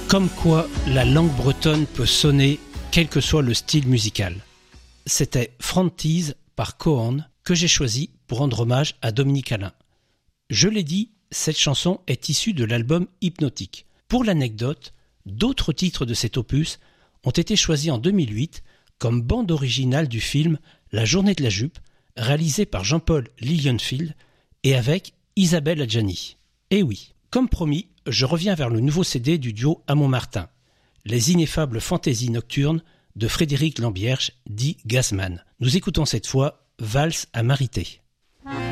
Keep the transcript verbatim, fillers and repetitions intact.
Comme quoi la langue bretonne peut sonner quel que soit le style musical. C'était Frontease par Cohen que j'ai choisi pour rendre hommage à Dominique Alain. Je l'ai dit, cette chanson est issue de l'album Hypnotique. Pour l'anecdote, d'autres titres de cet opus ont été choisis en deux mille huit comme bande originale du film La Journée de la Jupe, réalisé par Jean-Paul Lilienfeld et avec Isabelle Adjani. Et oui, comme promis, je reviens vers le nouveau C D du duo Hamon-Martin, Les ineffables fantaisies nocturnes de Frédéric Lambierge, dit Gazman. Nous écoutons cette fois Valse à Marité.